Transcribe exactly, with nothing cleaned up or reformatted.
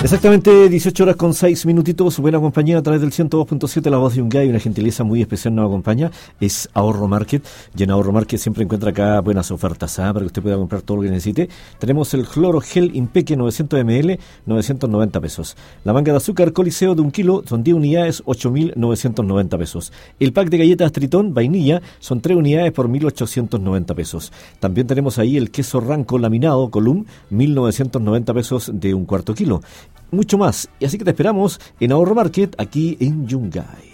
Exactamente dieciocho horas con seis minutitos, buena compañía a través del ciento dos punto siete, La Voz de Yungay. Una gentileza muy especial nos acompaña, es Ahorro Market, y en Ahorro Market siempre encuentra acá buenas ofertas, ¿ah? Para que usted pueda comprar todo lo que necesite. Tenemos el cloro gel Impeque novecientos mililitros, novecientos noventa pesos. La manga de azúcar Coliseo de un kilo son diez unidades, ocho mil novecientos noventa pesos. El pack de galletas Tritón vainilla son tres unidades por mil ochocientos noventa pesos. También tenemos ahí el queso Ranco laminado Column, mil novecientos noventa pesos de un cuarto kilo. Mucho más, y así que te esperamos en Ahorro Market aquí en Yungay.